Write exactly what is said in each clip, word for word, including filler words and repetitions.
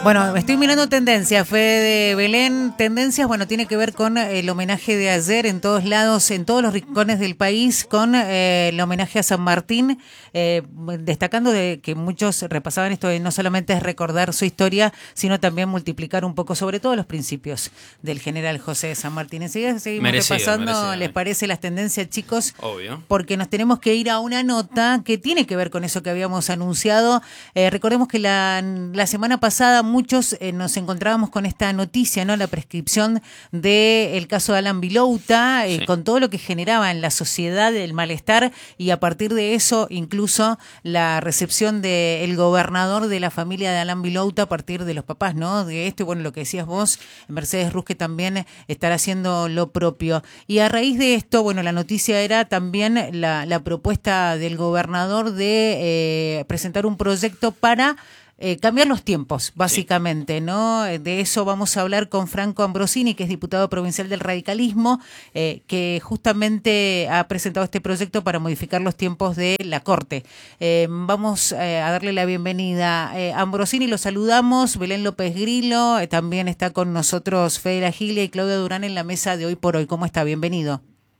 Bueno, estoy mirando tendencias, Fede Belén. Tendencias, bueno, tiene que ver con el homenaje de ayer en todos lados, en todos los rincones del país, con eh, el homenaje a San Martín, eh, destacando de que muchos repasaban esto de no solamente es recordar su historia, sino también multiplicar un poco, sobre todo los principios del general José de San Martín. Enseguida seguimos merecido, repasando, merecido. ¿Les parece las tendencias, chicos? Obvio. Porque nos tenemos que ir a una nota que tiene que ver con eso que habíamos anunciado. Eh, recordemos que la, la semana pasada muchos eh, nos encontrábamos con esta noticia, ¿no? La prescripción del caso de Alan Vilouta, eh, sí. con todo lo que generaba en la sociedad el malestar, y a partir de eso incluso la recepción del gobernador de la familia de Alan Vilouta a partir de los papás, ¿no? De esto, y bueno, lo que decías vos, Mercedes Rusque también estará haciendo lo propio. Y a raíz de esto, bueno, la noticia era también la, la propuesta del gobernador de eh, presentar un proyecto para Eh, cambiar los tiempos, básicamente, sí. ¿no? De eso vamos a hablar con Franco Ambrosini, que es diputado provincial del radicalismo, eh, que justamente ha presentado este proyecto para modificar los tiempos de la Corte. Eh, vamos eh, a darle la bienvenida. Eh, Ambrosini, lo saludamos. Belén López Grillo, eh, también está con nosotros Fede Gilia y Claudia Durán en la mesa de Hoy por Hoy. ¿Cómo está? Bienvenido.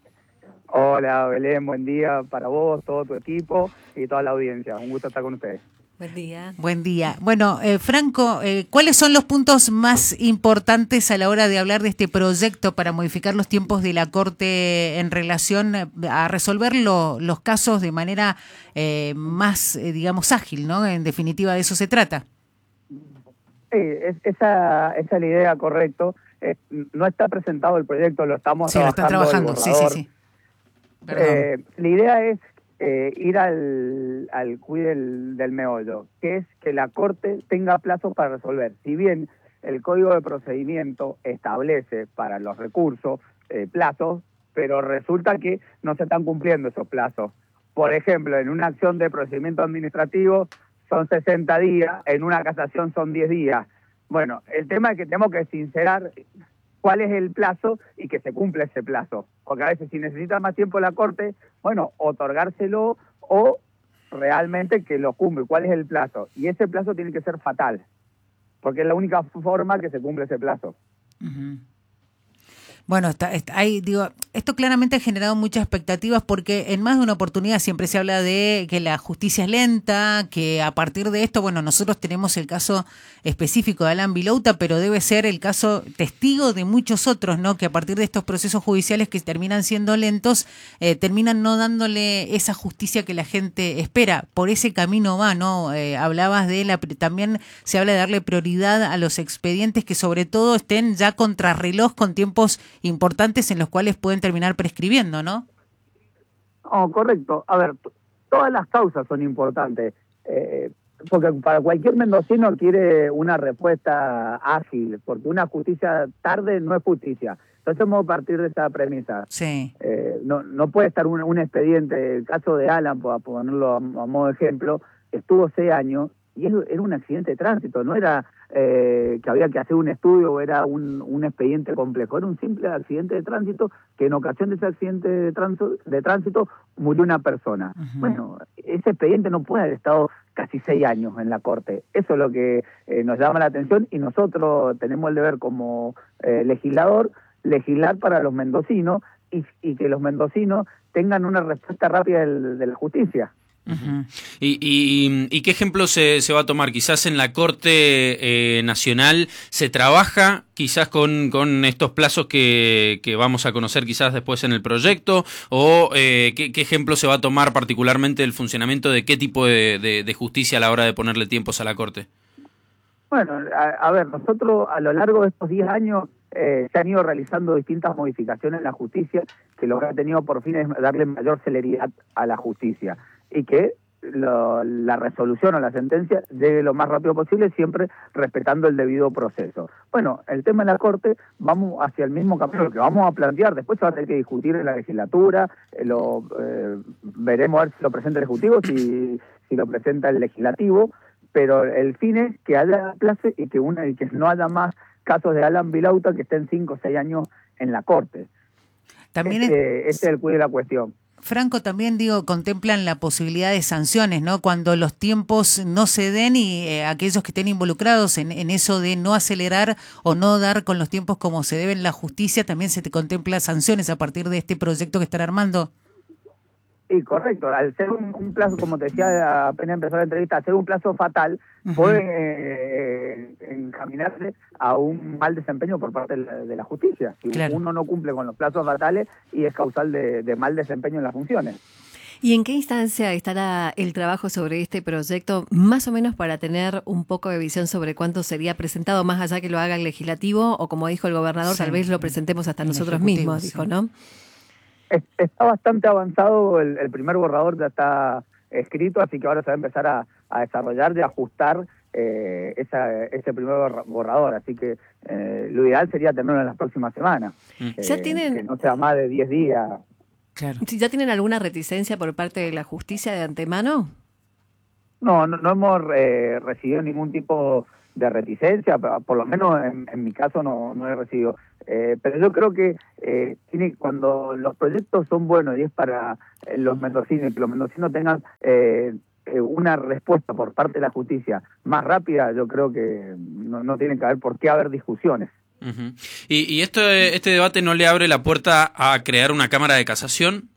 Hola, Belén, buen día para vos, todo tu equipo y toda la audiencia. Un gusto estar con ustedes. Buen día. Buen día. Bueno, eh, Franco, eh, ¿cuáles son los puntos más importantes a la hora de hablar de este proyecto para modificar los tiempos de la Corte en relación a resolver lo, los casos de manera eh, más, eh, digamos, ágil, ¿no? En definitiva, de eso se trata. Sí, es, esa, esa es la idea, correcto. Eh, no está presentado el proyecto, lo estamos sí, trabajando. Sí, lo está trabajando, sí, sí, sí. Eh, la idea es Eh, ir al, al cuide del, del meollo, que es que la Corte tenga plazos para resolver. Si bien el Código de Procedimiento establece para los recursos eh, plazos, pero resulta que no se están cumpliendo esos plazos. Por ejemplo, en una acción de procedimiento administrativo son sesenta días, en una casación son diez días. Bueno, el tema es que tenemos que sincerar cuál es el plazo y que se cumpla ese plazo. Porque a veces si necesita más tiempo la Corte, bueno, otorgárselo o realmente que lo cumple. ¿Cuál es el plazo? Y ese plazo tiene que ser fatal, porque es la única forma que se cumple ese plazo. Uh-huh. Bueno, está, está, hay, digo, esto claramente ha generado muchas expectativas porque en más de una oportunidad siempre se habla de que la justicia es lenta, que a partir de esto, bueno, nosotros tenemos el caso específico de Alan Vilouta, pero debe ser el caso testigo de muchos otros, ¿no? Que a partir de estos procesos judiciales que terminan siendo lentos, eh, terminan no dándole esa justicia que la gente espera. Por ese camino va, ¿no? Eh, hablabas de la, también se habla de darle prioridad a los expedientes que sobre todo estén ya contrarreloj con tiempos importantes en los cuales pueden terminar prescribiendo, ¿no? Oh, correcto. A ver, t- todas las causas son importantes, eh, porque para cualquier mendocino quiere una respuesta ágil, porque una justicia tarde no es justicia. Entonces vamos a partir de esa premisa. Sí. Eh, no, no puede estar un, un expediente, el caso de Alan, por ponerlo a, a modo de ejemplo, estuvo seis años y era un accidente de tránsito, no era eh, que había que hacer un estudio o era un, un expediente complejo, era un simple accidente de tránsito que en ocasión de ese accidente de tránsito, de tránsito murió una persona. Uh-huh. Bueno, ese expediente no puede haber estado casi seis años en la Corte. Eso es lo que eh, nos llama la atención y nosotros tenemos el deber como eh, legislador, legislar para los mendocinos y, y que los mendocinos tengan una respuesta rápida del, de la justicia. Uh-huh. ¿Y, y, ¿Y qué ejemplo se, se va a tomar? Quizás en la Corte eh, Nacional se trabaja quizás con, con estos plazos que, que vamos a conocer quizás después en el proyecto, o eh, ¿qué, qué ejemplo se va a tomar particularmente del funcionamiento de qué tipo de, de, de justicia a la hora de ponerle tiempos a la Corte? Bueno, a, a ver, nosotros a lo largo de estos diez años eh, se han ido realizando distintas modificaciones en la justicia que lo que ha tenido por fin es darle mayor celeridad a la justicia y que lo, la resolución o la sentencia llegue lo más rápido posible, siempre respetando el debido proceso. Bueno, el tema de la Corte, vamos hacia el mismo camino, lo que vamos a plantear, después se va a tener que discutir en la legislatura, eh, lo eh, veremos a ver si lo presenta el Ejecutivo, si, si lo presenta el Legislativo, pero el fin es que haya clase y que, una, y que no haya más casos de Alan Vilouta que estén cinco o seis años en la Corte. También este, es... este es el cuide de la cuestión. Franco, también digo, contemplan la posibilidad de sanciones, ¿no? Cuando los tiempos no se den y eh, aquellos que estén involucrados en, en eso de no acelerar o no dar con los tiempos como se debe en la justicia, también se te contempla sanciones a partir de este proyecto que están armando. Sí, correcto. Al ser un, un plazo, como te decía apenas empezó la entrevista, al ser un plazo fatal, uh-huh. puede eh, encaminarse a un mal desempeño por parte de la, de la justicia. Si claro. uno no cumple con los plazos fatales y es causal de, de mal desempeño en las funciones. ¿Y en qué instancia estará el trabajo sobre este proyecto, más o menos para tener un poco de visión sobre cuánto sería presentado, más allá que lo haga el legislativo, o como dijo el gobernador, sí. tal vez lo presentemos hasta en nosotros mismos, dijo, sí. ¿no? Está bastante avanzado, el, el primer borrador ya está escrito, así que ahora se va a empezar a, a desarrollar y ajustar eh, esa, ese primer borrador, así que eh, lo ideal sería tenerlo en las próximas semanas, mm. eh, ¿Ya tienen... que no sea más de diez días. Claro. ¿Ya tienen alguna reticencia por parte de la justicia de antemano? No, no, no hemos eh, recibido ningún tipo de reticencia, por lo menos en, en mi caso no, no he recibido. Eh, pero yo creo que eh, tiene, cuando los proyectos son buenos y es para eh, los mendocinos, que los mendocinos tengan eh, eh, una respuesta por parte de la justicia más rápida, yo creo que no, no tiene que haber por qué haber discusiones. Uh-huh. ¿Y, y esto, este debate no le abre la puerta a crear una Cámara de Casación?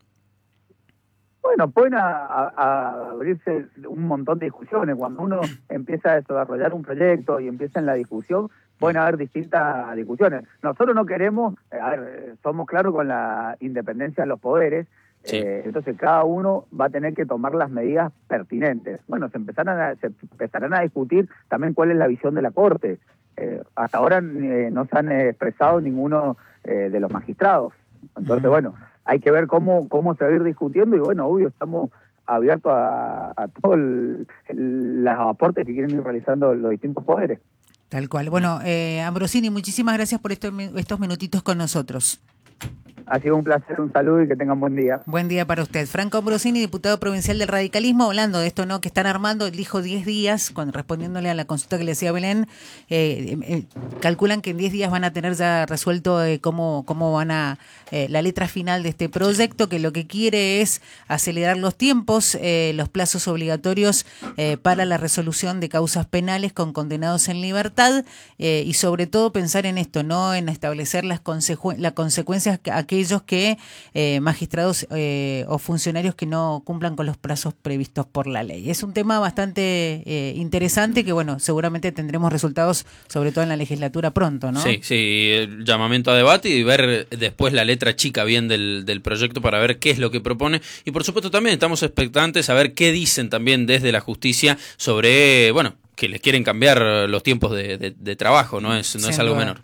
Bueno, pueden a, a, a abrirse un montón de discusiones. Cuando uno empieza a desarrollar un proyecto y empieza en la discusión, pueden haber distintas discusiones. Nosotros no queremos, a ver, somos claros con la independencia de los poderes, sí. eh, entonces cada uno va a tener que tomar las medidas pertinentes. Bueno, se empezarán a, se empezarán a discutir también cuál es la visión de la Corte. Eh, hasta ahora eh, no se han expresado ninguno eh, de los magistrados. Entonces, uh-huh. bueno, hay que ver cómo, cómo se va a ir discutiendo y bueno, obvio, estamos abiertos a, a todos los aportes que quieren ir realizando los distintos poderes. Tal cual. Bueno, eh, Ambrosini, muchísimas gracias por estos, estos minutitos con nosotros. Ha sido un placer, un saludo y que tengan buen día. Buen día para usted. Franco Ambrosini, diputado provincial del radicalismo, hablando de esto, ¿no? Que están armando, él dijo diez días, cuando respondiéndole a la consulta que le hacía Belén, eh, eh, calculan que en diez días van a tener ya resuelto eh, cómo, cómo van a, eh, la letra final de este proyecto, que lo que quiere es acelerar los tiempos, eh, los plazos obligatorios eh, para la resolución de causas penales con condenados en libertad eh, y sobre todo pensar en esto, ¿no? En establecer las, consecu- las consecuencias que aquellos que eh, magistrados eh, o funcionarios que no cumplan con los plazos previstos por la ley. Es un tema bastante eh, interesante que, bueno, seguramente tendremos resultados, sobre todo en la legislatura pronto, ¿no? Sí, sí, el llamamiento a debate y ver después la letra chica bien del, del proyecto para ver qué es lo que propone. Y por supuesto también estamos expectantes a ver qué dicen también desde la justicia sobre, bueno, que les quieren cambiar los tiempos de, de, de trabajo, no es, no es algo menor.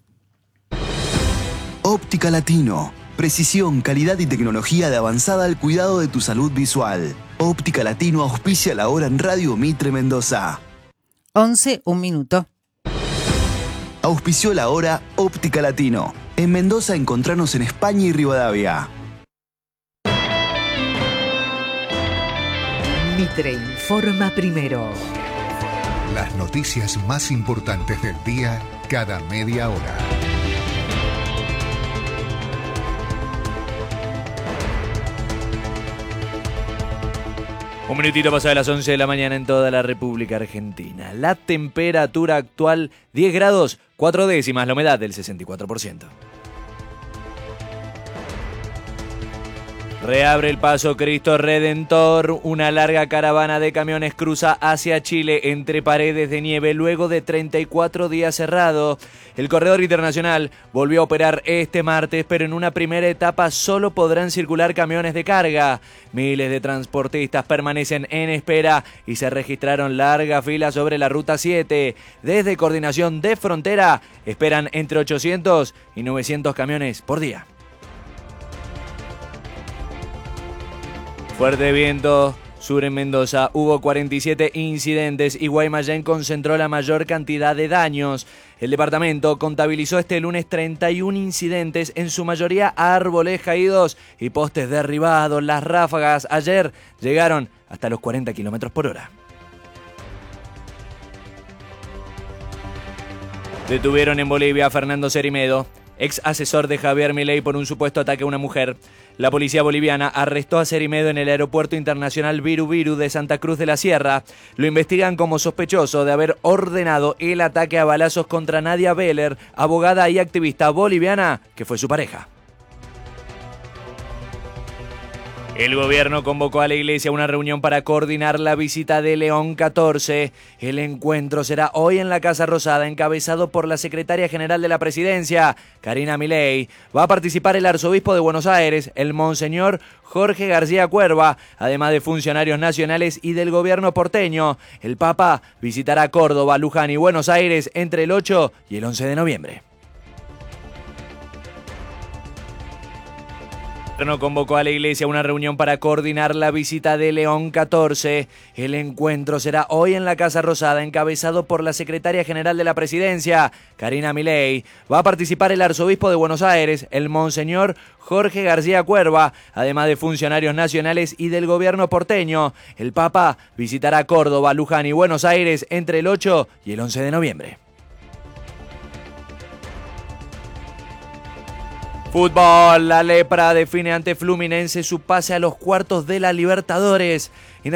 Óptica Latino. Precisión, calidad y tecnología de avanzada al cuidado de tu salud visual. Óptica Latino auspicia la hora en Radio Mitre Mendoza. once, un minuto. Auspició la hora Óptica Latino. En Mendoza encontranos en España y Rivadavia. Mitre informa primero. Las noticias más importantes del día cada media hora. Un minutito pasado de las once de la mañana en toda la República Argentina. La temperatura actual diez grados, cuatro décimas, la humedad del sesenta y cuatro por ciento. Reabre el paso Cristo Redentor. Una larga caravana de camiones cruza hacia Chile entre paredes de nieve luego de treinta y cuatro días cerrado. El corredor internacional volvió a operar este martes, pero en una primera etapa solo podrán circular camiones de carga. Miles de transportistas permanecen en espera y se registraron largas filas sobre la Ruta siete. Desde Coordinación de Frontera esperan entre ochocientos y novecientos camiones por día. Fuerte viento sur en Mendoza, hubo cuarenta y siete incidentes y Guaymallén concentró la mayor cantidad de daños. El departamento contabilizó este lunes treinta y uno incidentes, en su mayoría árboles caídos y postes derribados. Las ráfagas ayer llegaron hasta los cuarenta kilómetros por hora. Detuvieron en Bolivia a Fernando Cerimedo. ex asesor de Javier Milei por un supuesto ataque a una mujer. La policía boliviana arrestó a Cerimedo en el aeropuerto internacional Viru Viru de Santa Cruz de la Sierra. Lo investigan como sospechoso de haber ordenado el ataque a balazos contra Nadia Beller, abogada y activista boliviana que fue su pareja. El gobierno convocó a la iglesia a una reunión para coordinar la visita de León catorce. El encuentro será hoy en la Casa Rosada, encabezado por la secretaria general de la presidencia, Karina Milei. Va a participar el arzobispo de Buenos Aires, el monseñor Jorge García Cuerva, además de funcionarios nacionales y del gobierno porteño. El Papa visitará Córdoba, Luján y Buenos Aires entre el ocho y el once de noviembre. El gobierno convocó a la iglesia a una reunión para coordinar la visita de León catorce. El encuentro será hoy en la Casa Rosada, encabezado por la secretaria general de la presidencia, Karina Milei. Va a participar el arzobispo de Buenos Aires, el monseñor Jorge García Cuerva, además de funcionarios nacionales y del gobierno porteño. El Papa visitará Córdoba, Luján y Buenos Aires entre el ocho y el once de noviembre. Fútbol, la Lepra define ante Fluminense su pase a los cuartos de la Libertadores.